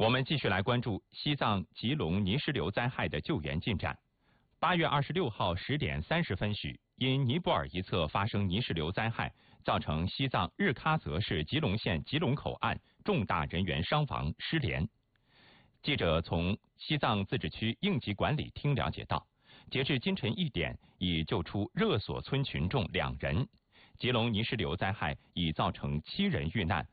我们继续来关注西藏吉隆泥石流灾害的救援进展。8月26号10点30分许，因尼泊尔一侧发生泥石流灾害，造成西藏日喀则市吉隆县吉隆口岸重大人员伤亡失联。记者从西藏自治区应急管理厅了解到，截至今晨1点，已救出热索村群众2人。吉隆泥石流灾害已造成7人遇难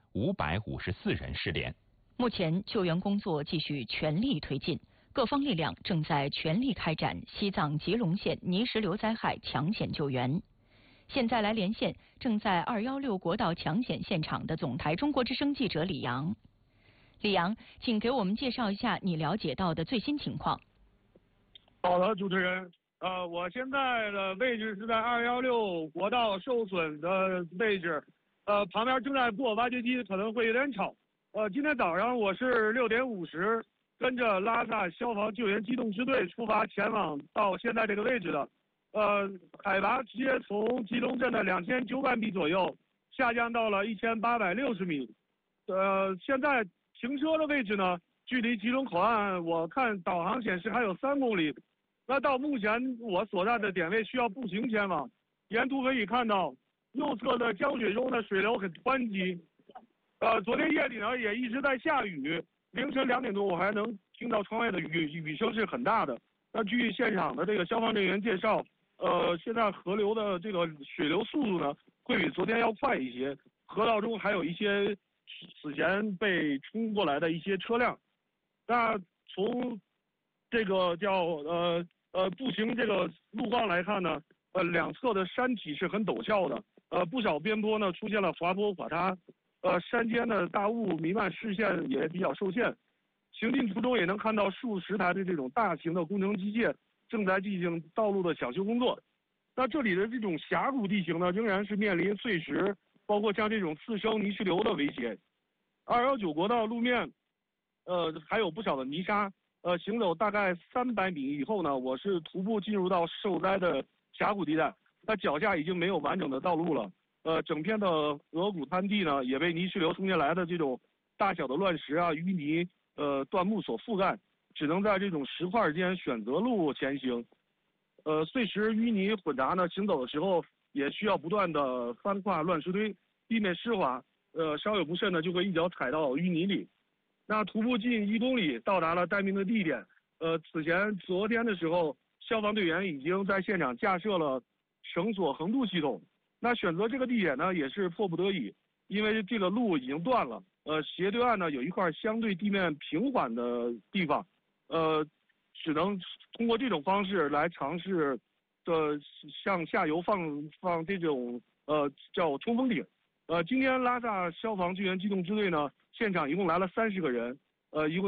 ，554人失联。 目前救援工作继续全力推进，各方力量正在全力开展西藏吉隆县泥石流灾害抢险救援。现在来连线正在216国道抢险现场的总台中国之声记者李阳。李阳，请给我们介绍一下你了解到的最新情况。 好的，主持人。我现在的位置是在216国道受损的位置，旁边正在过挖掘机，可能会有点吵。今天早上我是6点50跟着拉萨消防救援机动支队出发前往到现在这个位置的，海拔直接从吉隆镇的2900米左右下降到了1860米。现在停车的位置呢，距离吉隆口岸我看导航显示还有3公里。那到目前我所在的点位需要步行前往，沿途可以看到右侧的江水中的水流很湍急。昨天夜里呢也一直在下雨，凌晨2点多我还能听到窗外的雨声是很大的。那据现场的这个消防人员介绍，现在河流的这个水流速度呢会比昨天要快一些，河道中还有一些此前被冲过来的一些车辆。那从这个叫步行这个路况来看呢，两侧的山体是很陡峭的，不少边坡呢出现了滑坡垮塌，山间的大雾弥漫，视线也比较受限。行进途中也能看到数十台的这种大型的工程机械正在进行道路的抢修工作。那这里的这种峡谷地形呢，仍然是面临碎石，包括像这种次生泥石流的威胁。219国道路面，还有不少的泥沙。行走大概300米以后呢，我是徒步进入到受灾的峡谷地带，那脚下已经没有完整的道路了。整片的鹅骨滩地呢，也被泥石流冲进来的这种大小的乱石啊、淤泥、断木所覆盖，只能在这种石块间选择路前行。碎石淤泥混杂呢，行走的时候也需要不断的翻跨乱石堆，避免湿滑。稍有不慎呢，就会一脚踩到淤泥里。那徒步近1公里，到达了待命的地点。昨天的时候，消防队员已经在现场架设了绳索横渡系统。那选择这个地点呢，也是迫不得已，因为这个路已经断了。斜对岸呢有一块相对地面平缓的地方，只能通过这种方式来尝试向下游放这种叫冲锋艇。今天拉萨消防救援机动支队呢，现场一共来了30个人，一共